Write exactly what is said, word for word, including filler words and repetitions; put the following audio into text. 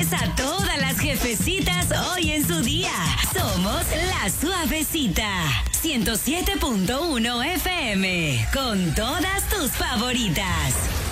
suaves a todas las jefecitas hoy en su día. Somos La Suavecita. ciento siete punto uno F M. Con todas tus favoritas.